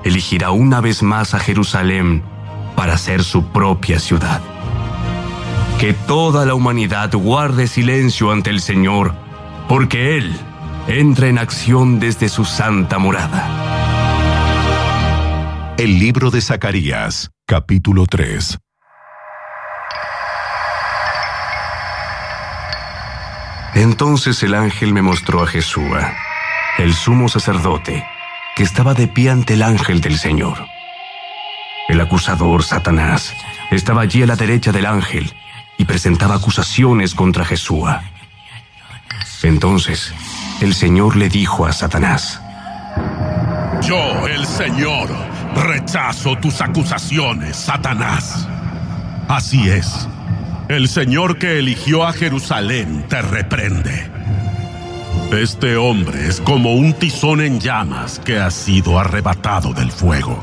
elegirá una vez más a Jerusalén para ser su propia ciudad. Que toda la humanidad guarde silencio ante el Señor, porque Él entra en acción desde su santa morada. El libro de Zacarías, capítulo 3. Entonces el ángel me mostró a Jesúa, el sumo sacerdote, que estaba de pie ante el ángel del Señor. El acusador, Satanás, estaba allí a la derecha del ángel y presentaba acusaciones contra Jesúa. Entonces el Señor le dijo a Satanás: Yo, el Señor, rechazo tus acusaciones, Satanás. Así es. El Señor que eligió a Jerusalén te reprende. Este hombre es como un tizón en llamas que ha sido arrebatado del fuego.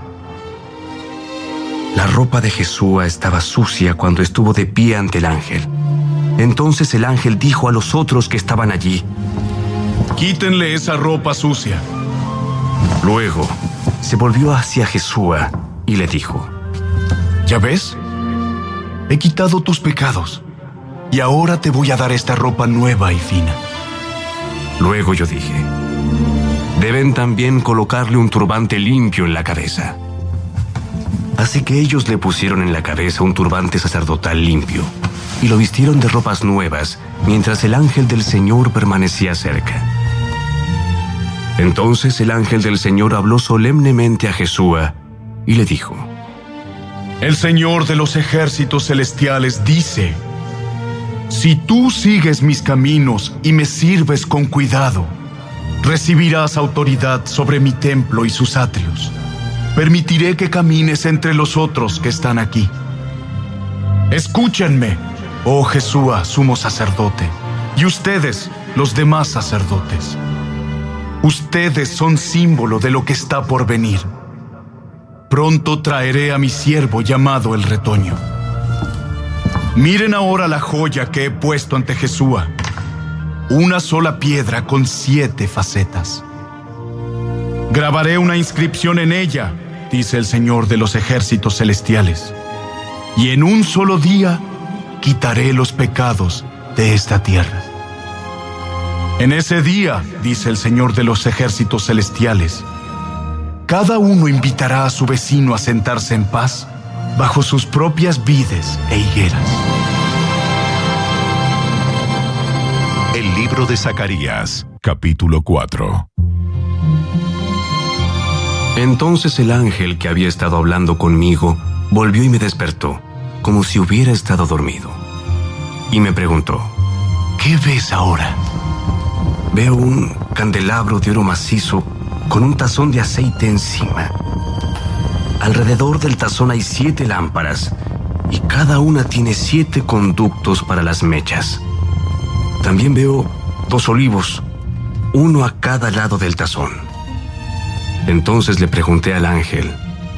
La ropa de Jesúa estaba sucia cuando estuvo de pie ante el ángel. Entonces el ángel dijo a los otros que estaban allí: Quítenle esa ropa sucia. Luego se volvió hacia Jesúa y le dijo: ¿Ya ves? He quitado tus pecados, y ahora te voy a dar esta ropa nueva y fina. Luego yo dije: deben también colocarle un turbante limpio en la cabeza. Así que ellos le pusieron en la cabeza un turbante sacerdotal limpio y lo vistieron de ropas nuevas mientras el ángel del Señor permanecía cerca. Entonces el ángel del Señor habló solemnemente a Jesúa y le dijo: El Señor de los ejércitos celestiales dice: si tú sigues mis caminos y me sirves con cuidado, recibirás autoridad sobre mi templo y sus atrios. Permitiré que camines entre los otros que están aquí. Escúchenme, oh Jesúa, sumo sacerdote, y ustedes, los demás sacerdotes. Ustedes son símbolo de lo que está por venir. Pronto traeré a mi siervo llamado el retoño. Miren ahora la joya que he puesto ante Jesúa. Una sola piedra con 7 facetas. Grabaré una inscripción en ella, dice el Señor de los ejércitos celestiales. Y en un solo día quitaré los pecados de esta tierra. En ese día, dice el Señor de los ejércitos celestiales, cada uno invitará a su vecino a sentarse en paz bajo sus propias vides e higueras. El libro de Zacarías, capítulo 4. Entonces el ángel que había estado hablando conmigo volvió y me despertó, como si hubiera estado dormido. Y me preguntó: ¿Qué ves ahora? Veo un candelabro de oro macizo con un tazón de aceite encima. Alrededor del tazón hay 7 lámparas, y cada una tiene 7 conductos para las mechas. También veo 2 olivos, uno a cada lado del tazón. Entonces le pregunté al ángel: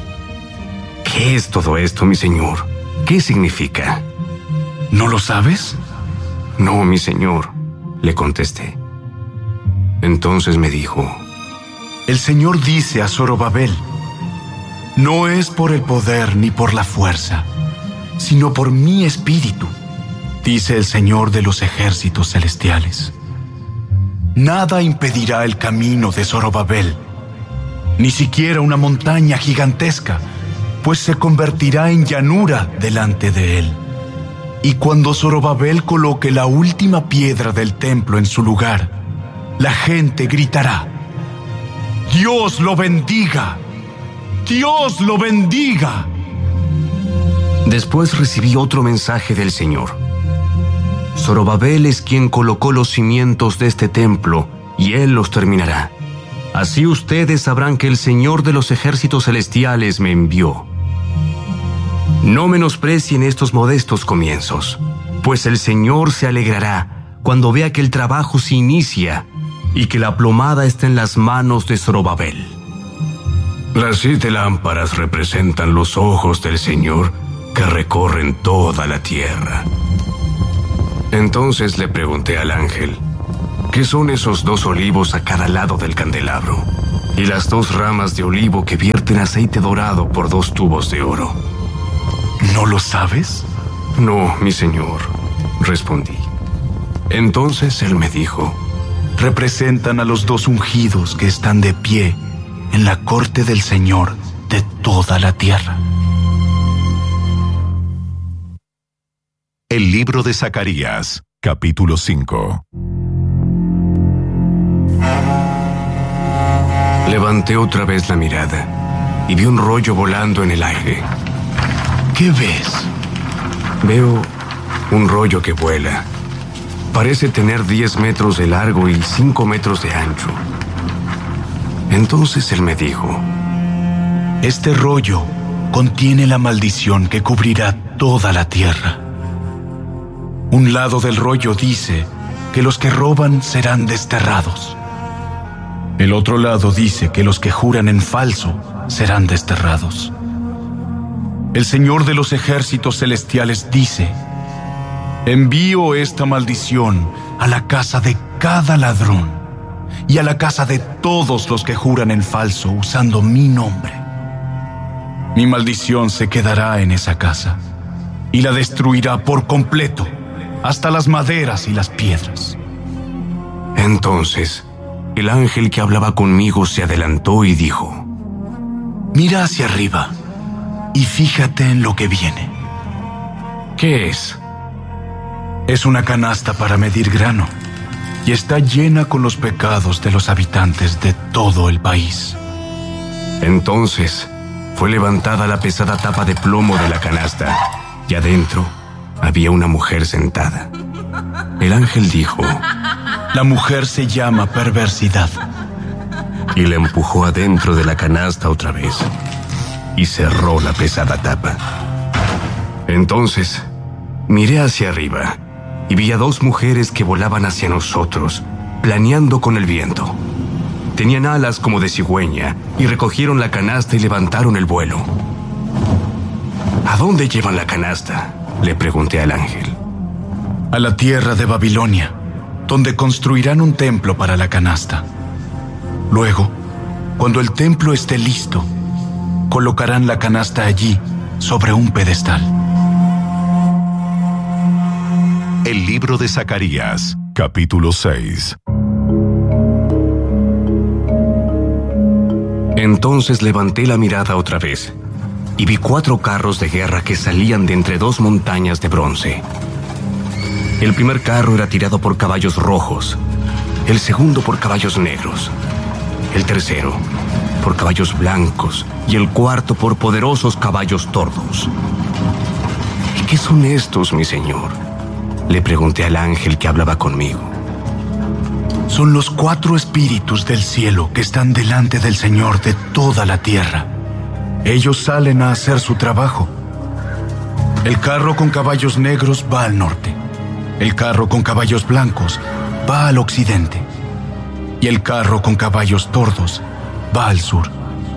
¿qué es todo esto, mi señor? ¿Qué significa? ¿No lo sabes? No, mi señor, le contesté. Entonces me dijo: el Señor dice a Zorobabel: no es por el poder ni por la fuerza, sino por mi espíritu, dice el Señor de los ejércitos celestiales. Nada impedirá el camino de Zorobabel, ni siquiera una montaña gigantesca, pues se convertirá en llanura delante de él. Y cuando Zorobabel coloque la última piedra del templo en su lugar, la gente gritará: ¡Dios lo bendiga! ¡Dios lo bendiga! Después recibí otro mensaje del Señor: Zorobabel es quien colocó los cimientos de este templo, y él los terminará. Así ustedes sabrán que el Señor de los ejércitos celestiales me envió. No menosprecien estos modestos comienzos, pues el Señor se alegrará cuando vea que el trabajo se inicia y que la plomada está en las manos de Zorobabel. Las 7 lámparas representan los ojos del Señor que recorren toda la tierra. Entonces le pregunté al ángel: ¿qué son esos 2 olivos a cada lado del candelabro? y las 2 ramas de olivo que vierten aceite dorado por 2 tubos de oro. ¿No lo sabes? No, mi señor, respondí. Entonces él me dijo: representan a los 2 ungidos que están de pie en la corte del Señor de toda la tierra. El libro de Zacarías, capítulo 5. Levanté otra vez la mirada y vi un rollo volando en el aire. ¿Qué ves? Veo un rollo que vuela. Parece tener 10 metros de largo y 5 metros de ancho. Entonces él me dijo: este rollo contiene la maldición que cubrirá toda la tierra. Un lado del rollo dice que los que roban serán desterrados. El otro lado dice que los que juran en falso serán desterrados. El Señor de los ejércitos celestiales dice: envío esta maldición a la casa de cada ladrón y a la casa de todos los que juran en falso usando mi nombre. Mi maldición se quedará en esa casa y la destruirá por completo, hasta las maderas y las piedras. Entonces, el ángel que hablaba conmigo se adelantó y dijo: mira hacia arriba y fíjate en lo que viene. ¿Qué es? Es una canasta para medir grano y está llena con los pecados de los habitantes de todo el país. Entonces fue levantada la pesada tapa de plomo de la canasta y adentro había una mujer sentada. El ángel dijo: la mujer se llama perversidad. Y la empujó adentro de la canasta otra vez y cerró la pesada tapa. Entonces miré hacia arriba y vi a 2 mujeres que volaban hacia nosotros, planeando con el viento. Tenían alas como de cigüeña y recogieron la canasta y levantaron el vuelo. ¿A dónde llevan la canasta?, le pregunté al ángel. A la tierra de Babilonia, donde construirán un templo para la canasta. Luego, cuando el templo esté listo, colocarán la canasta allí, sobre un pedestal. El libro de Zacarías, capítulo 6. Entonces levanté la mirada otra vez y vi 4 carros de guerra que salían de entre 2 montañas de bronce. El primer carro era tirado por caballos rojos, el segundo por caballos negros, el tercero por caballos blancos y el cuarto por poderosos caballos tordos. ¿Y qué son estos, mi señor?, le pregunté al ángel que hablaba conmigo. Son los 4 espíritus del cielo que están delante del Señor de toda la tierra. Ellos salen a hacer su trabajo. El carro con caballos negros va al norte. El carro con caballos blancos va al occidente. Y el carro con caballos tordos va al sur.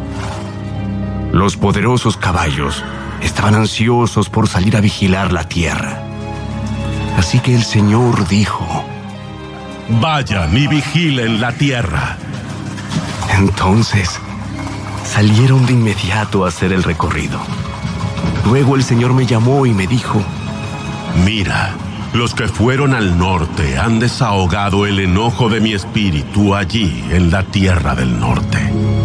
Los poderosos caballos estaban ansiosos por salir a vigilar la tierra. Así que el Señor dijo: vayan y vigilen la tierra. Entonces salieron de inmediato a hacer el recorrido. Luego el Señor me llamó y me dijo: mira, los que fueron al norte han desahogado el enojo de mi espíritu allí en la tierra del norte.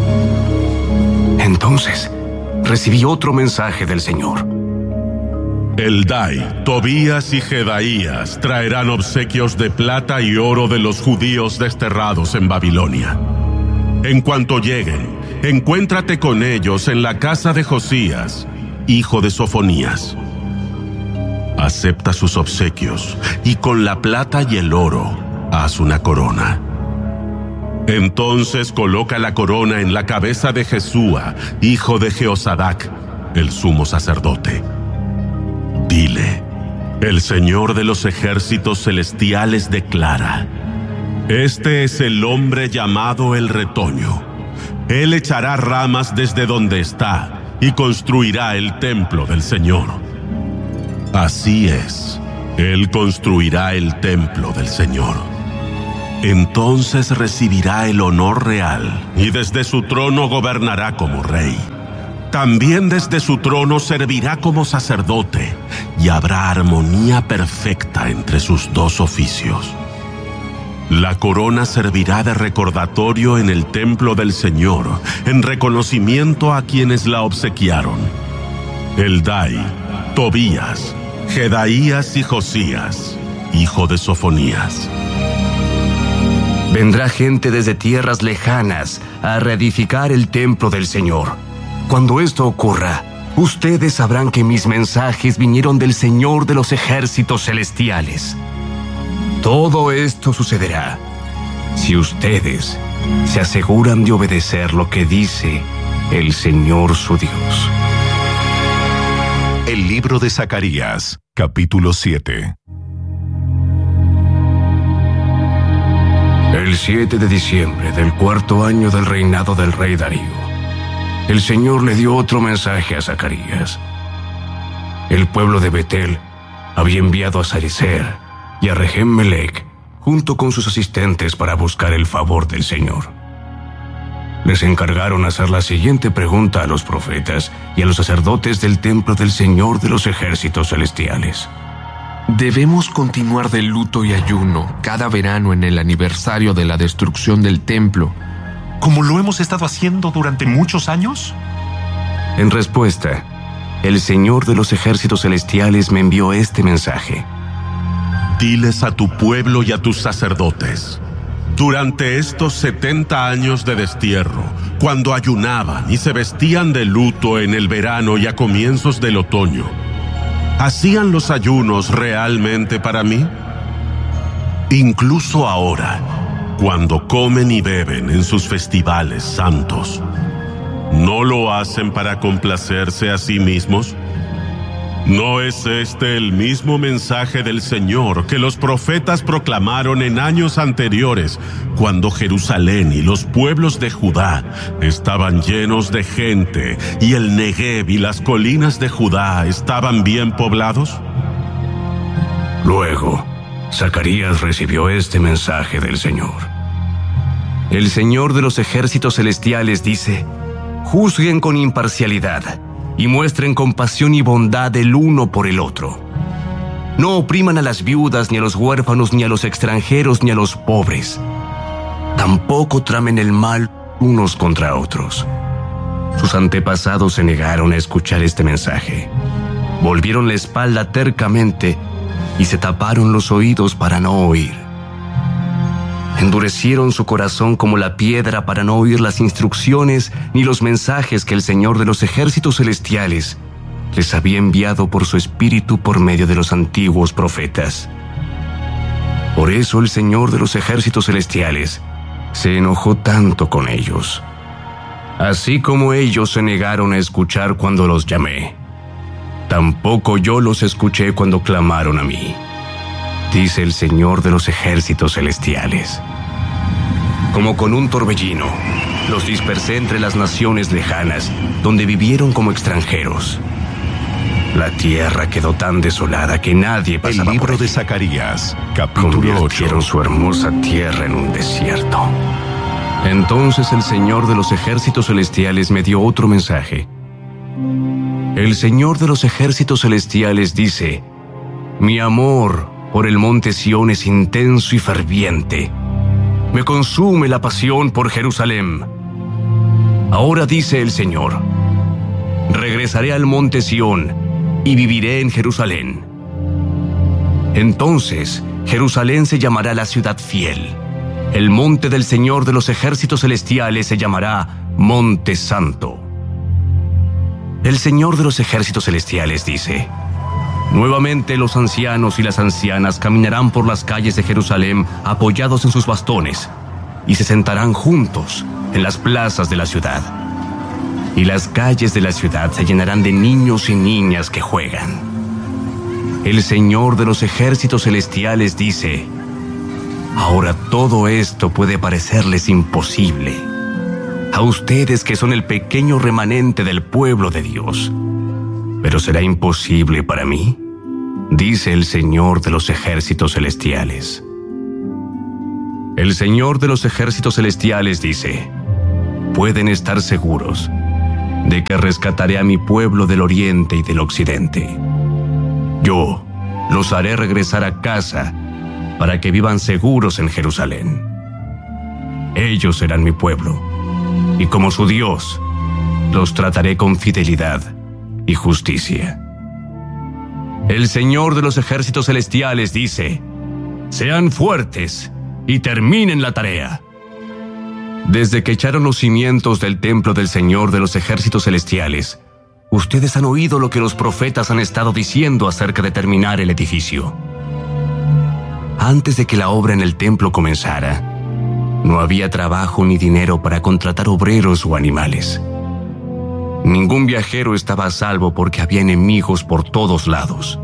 Entonces recibí otro mensaje del Señor. Eldai, Tobías y Jedaías traerán obsequios de plata y oro de los judíos desterrados en Babilonia. En cuanto lleguen, encuéntrate con ellos en la casa de Josías, hijo de Sofonías. Acepta sus obsequios y con la plata y el oro haz una corona. Entonces coloca la corona en la cabeza de Jesúa, hijo de Jehosadac, el sumo sacerdote. Dile: el Señor de los ejércitos celestiales declara: este es el hombre llamado el retoño. Él echará ramas desde donde está y construirá el templo del Señor. Así es, Él construirá el templo del Señor. Entonces recibirá el honor real y desde su trono gobernará como rey. También desde su trono servirá como sacerdote y habrá armonía perfecta entre sus dos oficios. La corona servirá de recordatorio en el templo del Señor, en reconocimiento a quienes la obsequiaron: Eldai, Tobías, Jedaías y Josías, hijo de Sofonías. Vendrá gente desde tierras lejanas a reedificar el templo del Señor. Cuando esto ocurra, ustedes sabrán que mis mensajes vinieron del Señor de los ejércitos celestiales. Todo esto sucederá si ustedes se aseguran de obedecer lo que dice el Señor su Dios. El libro de Zacarías, capítulo 7. El 7 de diciembre del 4º año del reinado del rey Darío, el Señor le dio otro mensaje a Zacarías. El pueblo de Betel había enviado a Sarecer y a Regem-Melech junto con sus asistentes para buscar el favor del Señor. Les encargaron hacer la siguiente pregunta a los profetas y a los sacerdotes del templo del Señor de los ejércitos celestiales. ¿Debemos continuar de luto y ayuno cada verano en el aniversario de la destrucción del templo, como lo hemos estado haciendo durante muchos años? En respuesta, el Señor de los ejércitos celestiales me envió este mensaje. Diles a tu pueblo y a tus sacerdotes: durante estos 70 años de destierro, cuando ayunaban y se vestían de luto en el verano y a comienzos del otoño, ¿hacían los ayunos realmente para mí? Incluso ahora, cuando comen y beben en sus festivales santos, ¿no lo hacen para complacerse a sí mismos? ¿No es este el mismo mensaje del Señor que los profetas proclamaron en años anteriores, cuando Jerusalén y los pueblos de Judá estaban llenos de gente y el Negev y las colinas de Judá estaban bien poblados? Luego, Zacarías recibió este mensaje del Señor. El Señor de los ejércitos celestiales dice: juzguen con imparcialidad y muestren compasión y bondad el uno por el otro. No opriman a las viudas, ni a los huérfanos, ni a los extranjeros, ni a los pobres. Tampoco tramen el mal unos contra otros. Sus antepasados se negaron a escuchar este mensaje. Volvieron la espalda tercamente y se taparon los oídos para no oír. Endurecieron su corazón como la piedra para no oír las instrucciones ni los mensajes que el Señor de los ejércitos celestiales les había enviado por su espíritu por medio de los antiguos profetas. Por eso el Señor de los ejércitos celestiales se enojó tanto con ellos. Así como ellos se negaron a escuchar cuando los llamé, tampoco yo los escuché cuando clamaron a mí, dice el Señor de los ejércitos celestiales. Como con un torbellino, los dispersé entre las naciones lejanas, donde vivieron como extranjeros. La tierra quedó tan desolada que nadie pasaba por El libro allí. de Zacarías, capítulo 8. Convirtieron su hermosa tierra en un desierto. Entonces el Señor de los ejércitos celestiales me dio otro mensaje. El Señor de los ejércitos celestiales dice: mi amor por el monte Sión es intenso y ferviente. Me consume la pasión por Jerusalén. Ahora dice el Señor: regresaré al monte Sión y viviré en Jerusalén. Entonces Jerusalén se llamará la ciudad fiel. El monte del Señor de los ejércitos celestiales se llamará Monte Santo. El Señor de los ejércitos celestiales dice: nuevamente los ancianos y las ancianas caminarán por las calles de Jerusalén apoyados en sus bastones y se sentarán juntos en las plazas de la ciudad. Y las calles de la ciudad se llenarán de niños y niñas que juegan. El Señor de los ejércitos celestiales dice: ahora todo esto puede parecerles imposible a ustedes que son el pequeño remanente del pueblo de Dios. ¿Pero será imposible para mí?, dice el Señor de los ejércitos celestiales. El Señor de los ejércitos celestiales dice: pueden estar seguros de que rescataré a mi pueblo del oriente y del occidente. Yo los haré regresar a casa para que vivan seguros en Jerusalén. Ellos serán mi pueblo, y como su Dios, los trataré con fidelidad y justicia. El Señor de los ejércitos celestiales dice: sean fuertes y terminen la tarea. Desde que echaron los cimientos del templo del Señor de los ejércitos celestiales, ustedes han oído lo que los profetas han estado diciendo acerca de terminar el edificio. Antes de que la obra en el templo comenzara, no había trabajo ni dinero para contratar obreros o animales. Ningún viajero estaba a salvo porque había enemigos por todos lados.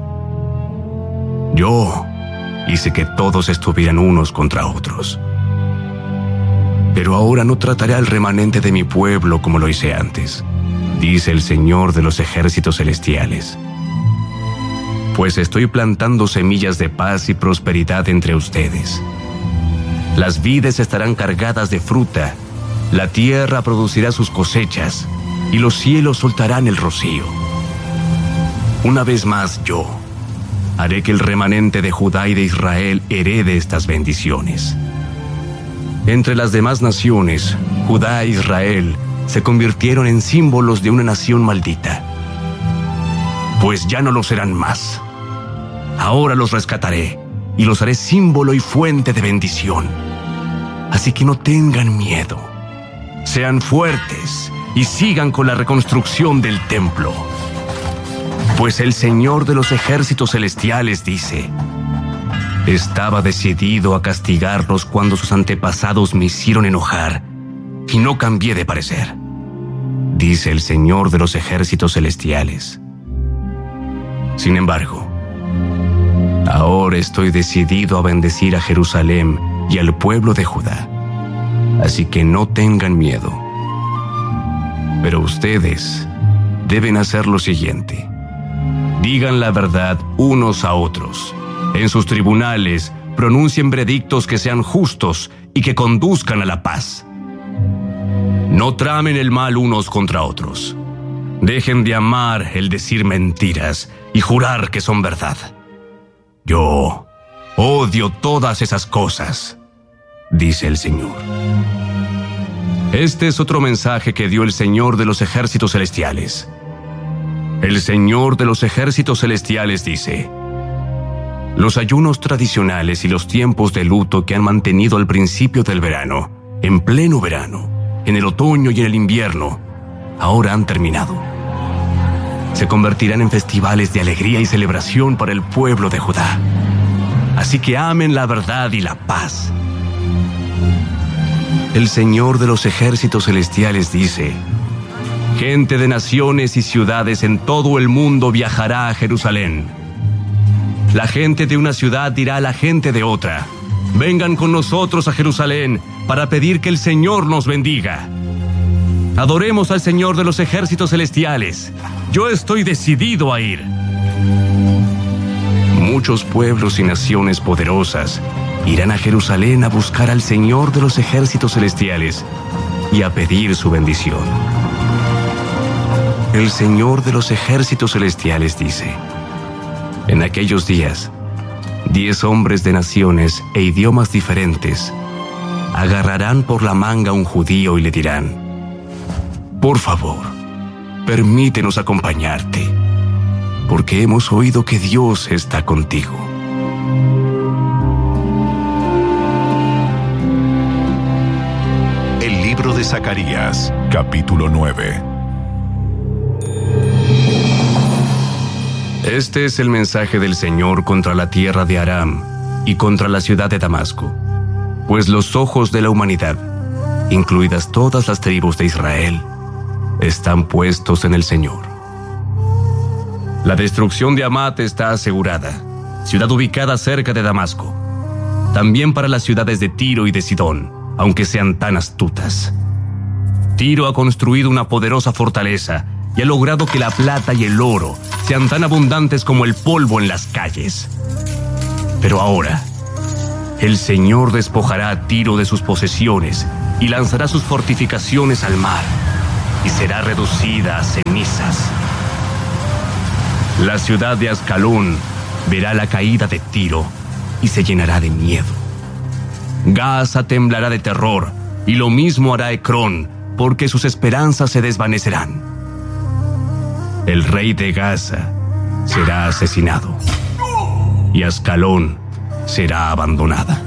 Yo hice que todos estuvieran unos contra otros. Pero ahora no trataré al remanente de mi pueblo como lo hice antes, dice el Señor de los ejércitos celestiales. Pues estoy plantando semillas de paz y prosperidad entre ustedes. Las vides estarán cargadas de fruta, la tierra producirá sus cosechas, y los cielos soltarán el rocío. Una vez más yo haré que el remanente de Judá y de Israel herede estas bendiciones. Entre las demás naciones, Judá e Israel se convirtieron en símbolos de una nación maldita. Pues ya no lo serán más. Ahora los rescataré y los haré símbolo y fuente de bendición. Así que no tengan miedo. Sean fuertes y sigan con la reconstrucción del templo. Pues el Señor de los ejércitos celestiales dice: estaba decidido a castigarlos cuando sus antepasados me hicieron enojar, y no cambié de parecer, dice el Señor de los ejércitos celestiales. Sin embargo, ahora estoy decidido a bendecir a Jerusalén y al pueblo de Judá, así que no tengan miedo. Pero ustedes deben hacer lo siguiente: digan la verdad unos a otros. En sus tribunales, pronuncien veredictos que sean justos y que conduzcan a la paz. No tramen el mal unos contra otros. Dejen de amar el decir mentiras y jurar que son verdad. Yo odio todas esas cosas, dice el Señor. Este es otro mensaje que dio el Señor de los ejércitos celestiales. El Señor de los ejércitos celestiales dice: los ayunos tradicionales y los tiempos de luto que han mantenido al principio del verano, en pleno verano, en el otoño y en el invierno, ahora han terminado. Se convertirán en festivales de alegría y celebración para el pueblo de Judá. Así que amen la verdad y la paz. El Señor de los ejércitos celestiales dice: gente de naciones y ciudades en todo el mundo viajará a Jerusalén. La gente de una ciudad dirá a la gente de otra: vengan con nosotros a Jerusalén para pedir que el Señor nos bendiga. Adoremos al Señor de los ejércitos celestiales. Yo estoy decidido a ir. Muchos pueblos y naciones poderosas irán a Jerusalén a buscar al Señor de los ejércitos celestiales y a pedir su bendición. El Señor de los ejércitos celestiales dice: en aquellos días, 10 hombres de naciones e idiomas diferentes agarrarán por la manga a un judío y le dirán: por favor, permítenos acompañarte, porque hemos oído que Dios está contigo. El libro de Zacarías, capítulo 9. Este es el mensaje del Señor contra la tierra de Aram y contra la ciudad de Damasco, pues los ojos de la humanidad, incluidas todas las tribus de Israel, están puestos en el Señor. La destrucción de Hamat está asegurada, ciudad ubicada cerca de Damasco. También para las ciudades de Tiro y de Sidón, aunque sean tan astutas. Tiro ha construido una poderosa fortaleza y ha logrado que la plata y el oro sean tan abundantes como el polvo en las calles. Pero ahora, El Señor despojará a Tiro de sus posesiones y lanzará sus fortificaciones al mar, y será reducida a cenizas. La ciudad de Ascalón verá la caída de Tiro y se llenará de miedo. Gaza temblará de terror, y lo mismo hará Ecrón, porque sus esperanzas se desvanecerán. El rey de Gaza será asesinado, y Ascalón será abandonada.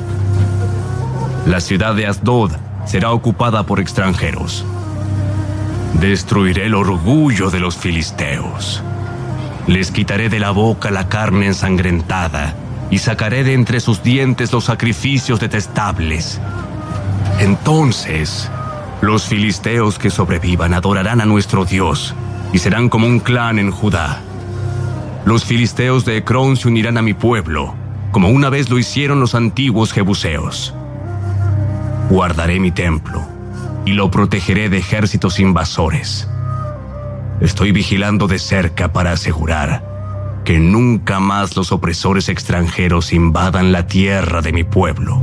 La ciudad de Asdod será ocupada por extranjeros. Destruiré el orgullo de los filisteos. Les quitaré de la boca la carne ensangrentada y sacaré de entre sus dientes los sacrificios detestables. Entonces, los filisteos que sobrevivan adorarán a nuestro Dios y serán como un clan en Judá. Los filisteos de Ecrón se unirán a mi pueblo, como una vez lo hicieron los antiguos jebuseos. Guardaré mi templo y lo protegeré de ejércitos invasores. Estoy vigilando de cerca para asegurar que nunca más los opresores extranjeros invadan la tierra de mi pueblo.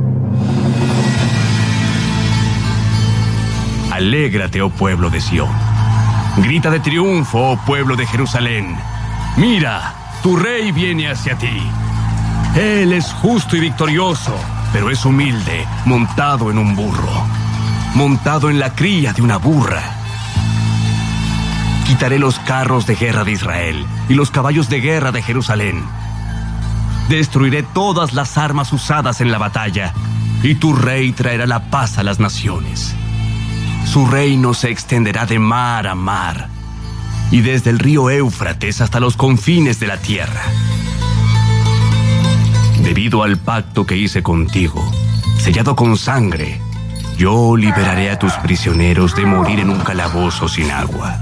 Alégrate, oh pueblo de Sión. Grita de triunfo, oh pueblo de Jerusalén. Mira, tu rey viene hacia ti. Él es justo y victorioso, pero es humilde, montado en un burro, montado en la cría de una burra. Quitaré los carros de guerra de Israel y los caballos de guerra de Jerusalén. Destruiré todas las armas usadas en la batalla, y tu rey traerá la paz a las naciones. Su reino se extenderá de mar a mar, y desde el río Éufrates hasta los confines de la tierra. Debido al pacto que hice contigo, sellado con sangre, yo liberaré a tus prisioneros de morir en un calabozo sin agua.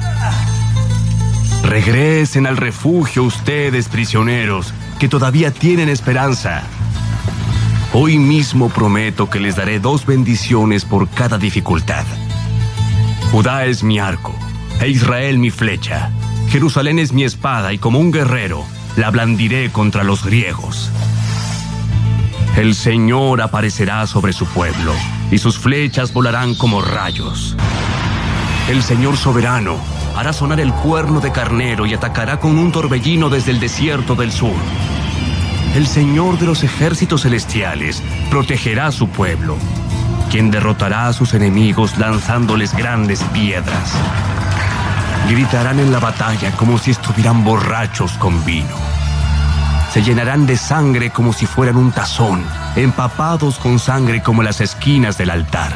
Regresen al refugio ustedes, prisioneros, que todavía tienen esperanza. Hoy mismo prometo que les daré 2 bendiciones por cada dificultad. Judá es mi arco, e Israel mi flecha. Jerusalén es mi espada, y como un guerrero, la blandiré contra los griegos. El Señor aparecerá sobre su pueblo, y sus flechas volarán como rayos. El Señor soberano hará sonar el cuerno de carnero y atacará con un torbellino desde el desierto del sur. El Señor de los ejércitos celestiales protegerá a su pueblo, quien derrotará a sus enemigos lanzándoles grandes piedras. Gritarán en la batalla como si estuvieran borrachos con vino. Se llenarán de sangre como si fueran un tazón, empapados con sangre como las esquinas del altar.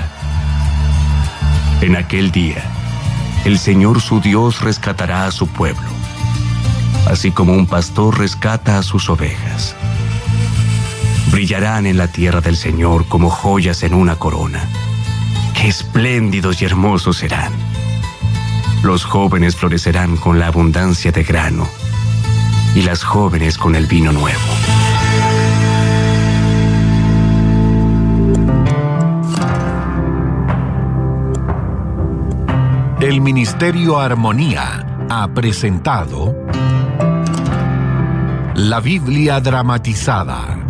En aquel día, el Señor su Dios rescatará a su pueblo, así como un pastor rescata a sus ovejas. Brillarán en la tierra del Señor como joyas en una corona. ¡Qué espléndidos y hermosos serán! Los jóvenes florecerán con la abundancia de grano, y las jóvenes con el vino nuevo. El Ministerio Armonía ha presentado La Biblia dramatizada.